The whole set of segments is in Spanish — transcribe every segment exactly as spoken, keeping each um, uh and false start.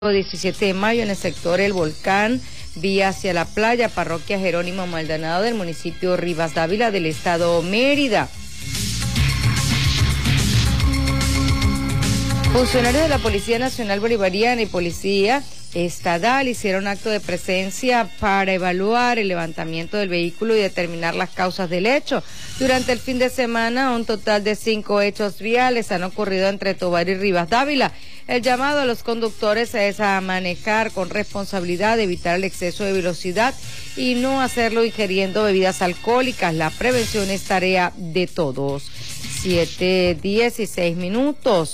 diecisiete de mayo en el sector El Volcán, vía hacia la playa, parroquia Jerónimo Maldonado del municipio Rivas Dávila del estado Mérida. Funcionarios de la Policía Nacional Bolivariana y Policía Estadal hicieron acto de presencia para evaluar el levantamiento del vehículo y determinar las causas del hecho. Durante el fin de semana, un total de cinco hechos viales han ocurrido entre Tovar y Rivas Dávila. El llamado a los conductores es a manejar con responsabilidad, evitar el exceso de velocidad y no hacerlo ingiriendo bebidas alcohólicas. La prevención es tarea de todos. siete, dieciséis minutos.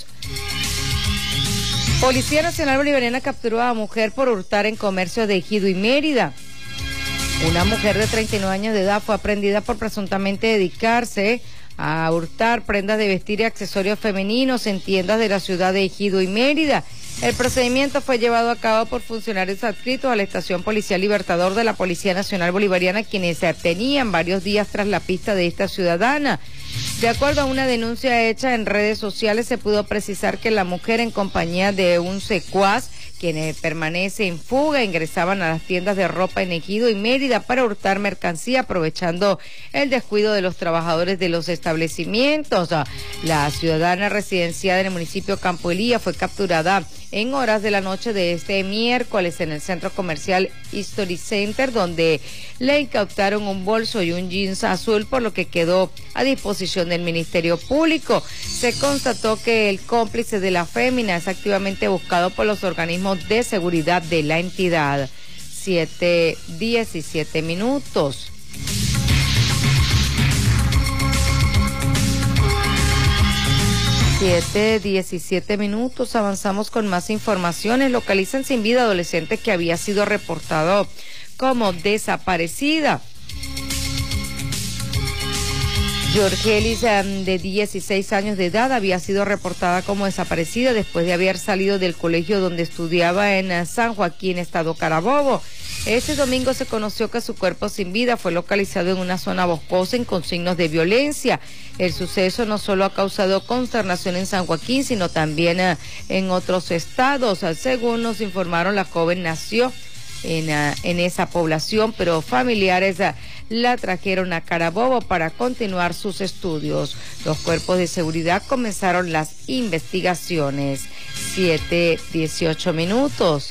Policía Nacional Bolivariana capturó a mujer por hurtar en comercio de Ejido y Mérida. Una mujer de treinta y nueve años de edad fue aprehendida por presuntamente dedicarse a hurtar prendas de vestir y accesorios femeninos en tiendas de la ciudad de Ejido y Mérida. El procedimiento fue llevado a cabo por funcionarios adscritos a la Estación Policial Libertador de la Policía Nacional Bolivariana, quienes se tenían varios días tras la pista de esta ciudadana. De acuerdo a una denuncia hecha en redes sociales, se pudo precisar que la mujer, en compañía de un secuaz, quien permanece en fuga, ingresaban a las tiendas de ropa en Ejido y Mérida para hurtar mercancía, aprovechando el descuido de los trabajadores de los establecimientos. La ciudadana residenciada en el municipio Campo Elía fue capturada en horas de la noche de este miércoles en el centro comercial History Center, donde le incautaron un bolso y un jeans azul, por lo que quedó a disposición del Ministerio Público. Se constató que el cómplice de la fémina es activamente buscado por los organismos de seguridad de la entidad. siete, diecisiete minutos. siete, diecisiete minutos, avanzamos con más informaciones. Localizan sin vida adolescente que había sido reportado como desaparecida. Georgelis, de dieciséis años de edad, había sido reportada como desaparecida después de haber salido del colegio donde estudiaba en San Joaquín, estado Carabobo. Este domingo se conoció que su cuerpo sin vida fue localizado en una zona boscosa con signos de violencia. El suceso no solo ha causado consternación en San Joaquín, sino también uh, en otros estados. Según nos informaron, la joven nació en, uh, en esa población, pero familiares uh, la trajeron a Carabobo para continuar sus estudios. Los cuerpos de seguridad comenzaron las investigaciones. siete, dieciocho minutos.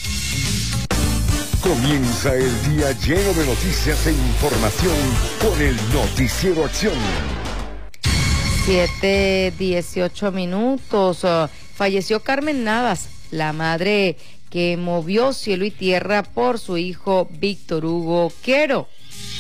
Comienza el día lleno de noticias e información con el Noticiero Acción. siete, dieciocho minutos. Uh, falleció Carmen Navas, la madre que movió cielo y tierra por su hijo Víctor Hugo Quero.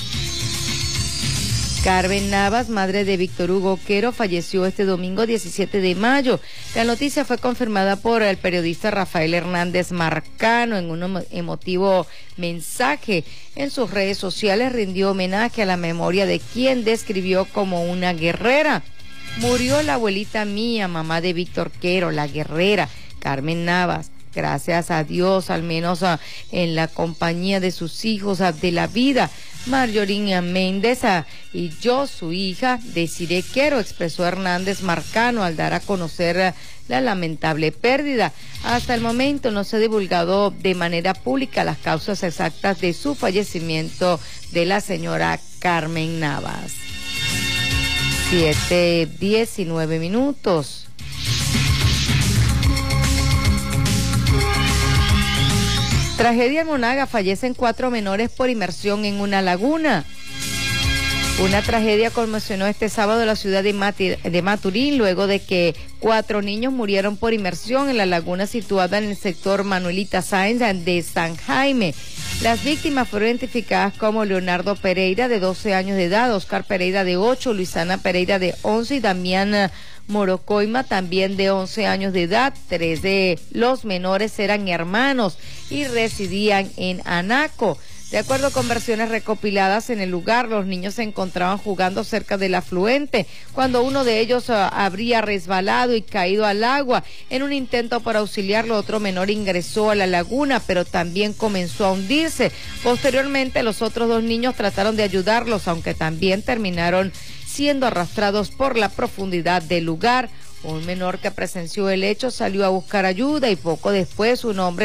Carmen Navas, madre de Víctor Hugo Quero, falleció este domingo diecisiete de mayo. La noticia fue confirmada por el periodista Rafael Hernández Marcano en un emotivo mensaje en sus redes sociales. Rindió homenaje a la memoria de quien describió como una guerrera. Murió la abuelita mía, mamá de Víctor Quero, la guerrera, Carmen Navas. Gracias a Dios, al menos uh, en la compañía de sus hijos uh, de la vida. Marjorie Méndez uh, y yo, su hija, Desiree Quero, expresó Hernández Marcano al dar a conocer uh, la lamentable pérdida. Hasta el momento no se ha divulgado de manera pública las causas exactas de su fallecimiento de la señora Carmen Navas. siete, diecinueve minutos. Tragedia en Monaga, fallecen cuatro menores por inmersión en una laguna. Una tragedia conmocionó este sábado la ciudad de, Mati, de Maturín, luego de que cuatro niños murieron por inmersión en la laguna situada en el sector Manuelita Sáenz de San Jaime. Las víctimas fueron identificadas como Leonardo Pereira, de doce años de edad, Oscar Pereira, de ocho, Luisana Pereira, de once, y Damián Morocoima, también de once años de edad. Tres de los menores eran hermanos y residían en Anaco. De acuerdo con versiones recopiladas en el lugar, los niños se encontraban jugando cerca del afluente cuando uno de ellos uh, habría resbalado y caído al agua. En un intento por auxiliarlo, otro menor ingresó a la laguna, pero también comenzó a hundirse. Posteriormente, los otros dos niños trataron de ayudarlos, aunque también terminaron siendo arrastrados por la profundidad del lugar. Un menor que presenció el hecho salió a buscar ayuda y poco después un hombre